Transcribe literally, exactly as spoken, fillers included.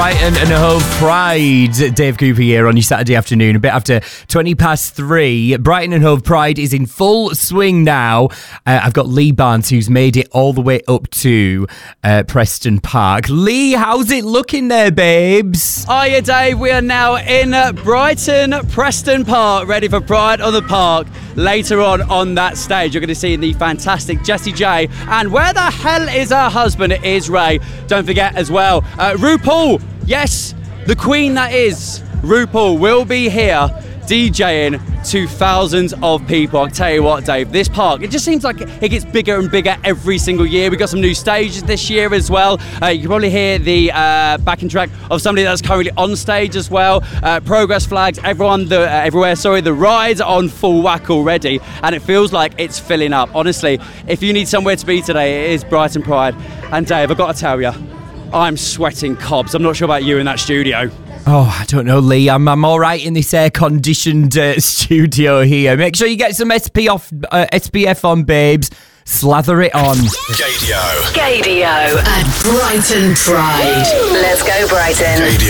Brighton and Hove Pride. Dave Cooper here on your Saturday afternoon, a bit after twenty past three. Brighton and Hove Pride is in full swing now. Uh, I've got Lee Barnes, who's made it all the way up to uh, Preston Park. Lee, how's it looking there, babes? Hiya, Dave. We are now in uh, Brighton, Preston Park, ready for Pride on the Park. Later on on that stage, you're going to see the fantastic Jessie J. And where the hell is her husband? It is Ray. Don't forget as well, uh, RuPaul. Yes, the queen that is RuPaul will be here DJing to thousands of people. I'll tell you what, Dave, this park, it just seems like it gets bigger and bigger every single year. We've got some new stages this year as well. Uh, you can probably hear the uh, backing track of somebody that's currently on stage as well. Uh, progress flags, everyone, the, uh, everywhere, sorry, the rides are on full whack already, and it feels like it's filling up. Honestly, if you need somewhere to be today, it is Brighton Pride. And Dave, I've got to tell you, I'm sweating cobs. I'm not sure about you in that studio. Oh, I don't know, Lee. I'm, I'm all right in this air-conditioned uh, studio here. Make sure you get some S P F, uh, S P F on, babes. Slather it on. Gaydio. Gaydio at Brighton Pride. Let's go, Brighton. Gaydio.